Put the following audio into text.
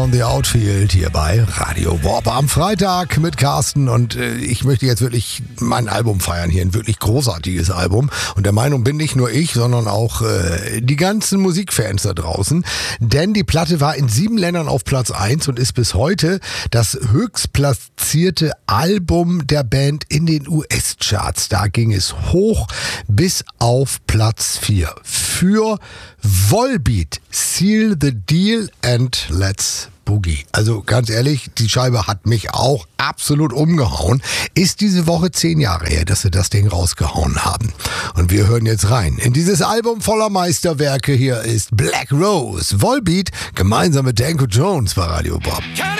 On the Outfield hier bei Radio Warp am Freitag mit Carsten und ich möchte jetzt wirklich mein Album feiern hier, ein wirklich großartiges Album und der Meinung bin nicht nur ich, sondern auch die ganzen Musikfans da draußen, denn die Platte war in 7 Ländern auf Platz 1 und ist bis heute das höchstplatzierte Album der Band in den US-Charts. Da ging es hoch bis auf Platz 4 für Volbeat, Seal the Deal and Let's Boogie. Also ganz ehrlich, die Scheibe hat mich auch absolut umgehauen. Ist diese Woche 10 Jahre her, dass sie das Ding rausgehauen haben. Und wir hören jetzt rein in dieses Album voller Meisterwerke. Hier ist Black Rose, Volbeat, gemeinsam mit Danko Jones bei Radio Bob.